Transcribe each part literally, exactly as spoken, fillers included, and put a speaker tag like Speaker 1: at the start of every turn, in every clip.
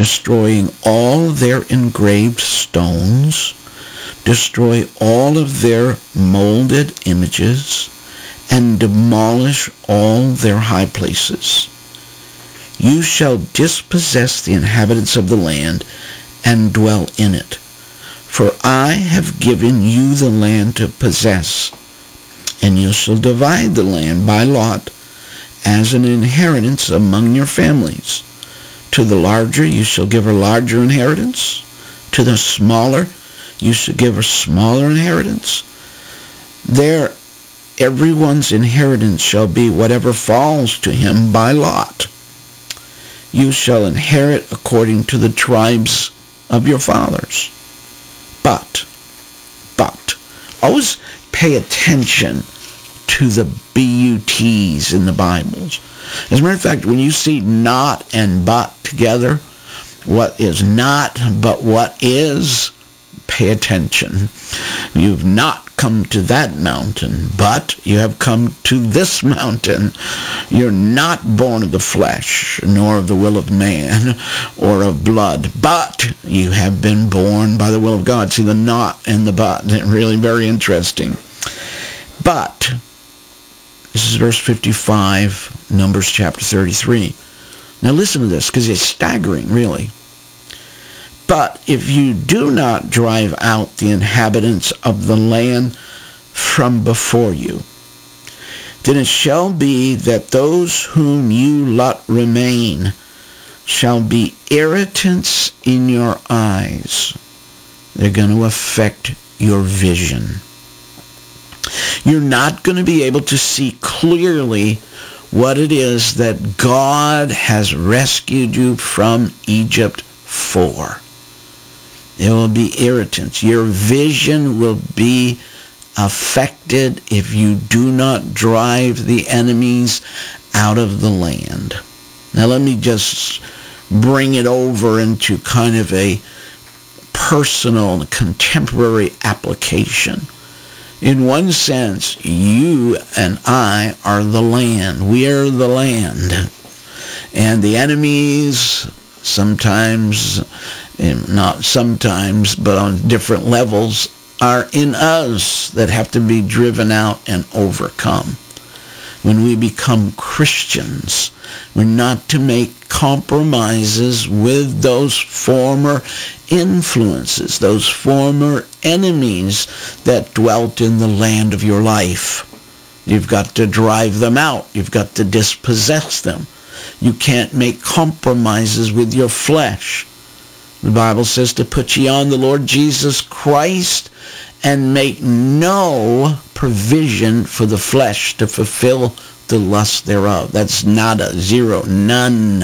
Speaker 1: destroying all their engraved stones, destroy all of their molded images, and demolish all their high places. You shall dispossess the inhabitants of the land and dwell in it. For I have given you the land to possess, and you shall divide the land by lot as an inheritance among your families. To the larger you shall give a larger inheritance. To the smaller you shall give a smaller inheritance. There everyone's inheritance shall be whatever falls to him by lot. You shall inherit according to the tribes of your fathers. But, but, always pay attention to the B U Ts in the Bibles. As a matter of fact, when you see not and but together, what is not but what is, pay attention. You've not come to that mountain, but you have come to this mountain. You're not born of the flesh, nor of the will of man, or of blood, but you have been born by the will of God. See, the not and the but, really very interesting. But, this is verse fifty-five, Numbers chapter thirty-three. Now listen to this, because it's staggering, really. But if you do not drive out the inhabitants of the land from before you, then it shall be that those whom you let remain shall be irritants in your eyes. They're going to affect your vision. You're not going to be able to see clearly what it is that God has rescued you from Egypt for. There will be irritants. Your vision will be affected if you do not drive the enemies out of the land. Now let me just bring it over into kind of a personal, contemporary application. In one sense, you and I are the land. We are the land. And the enemies, sometimes, not sometimes, but on different levels, are in us that have to be driven out and overcome. When we become Christians, we're not to make compromises with those former influences, those former enemies that dwelt in the land of your life. You've got to drive them out. You've got to dispossess them. You can't make compromises with your flesh. The Bible says to put ye on the Lord Jesus Christ and make no provision for the flesh to fulfill the lust thereof. That's nada, zero, none.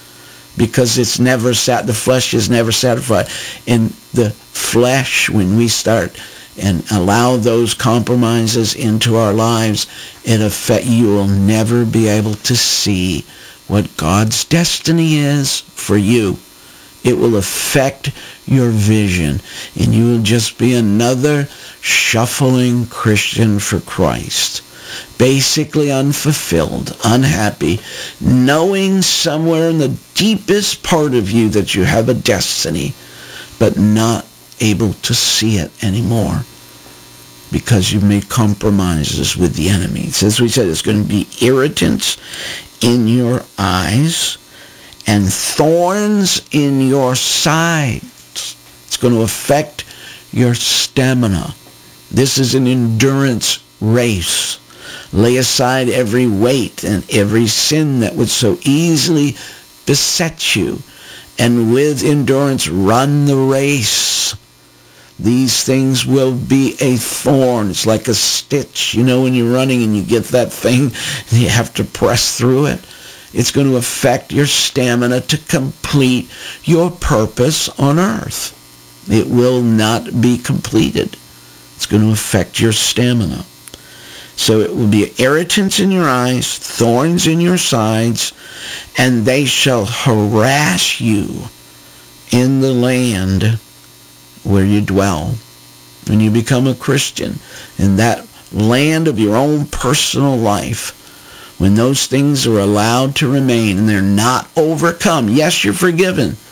Speaker 1: Because it's never sat, the flesh is never satisfied. In the flesh, when we start and allow those compromises into our lives, it affect, you will never be able to see what God's destiny is for you. It will affect your vision, and you will just be another shuffling Christian for Christ. Basically unfulfilled, unhappy, knowing somewhere in the deepest part of you that you have a destiny, but not able to see it anymore because you've made compromises with the enemy. As we said, it's going to be irritants in your eyes and thorns in your sides. It's going to affect your stamina. This is an endurance race. Lay aside every weight and every sin that would so easily beset you, and with endurance run the race. These things will be a thorn. It's like a stitch. You know when you're running and you get that thing and you have to press through it? It's going to affect your stamina to complete your purpose on earth. It will not be completed. It's going to affect your stamina. So it will be irritants in your eyes, thorns in your sides, and they shall harass you in the land where you dwell. When you become a Christian, in that land of your own personal life, when those things are allowed to remain and they're not overcome, yes, you're forgiven.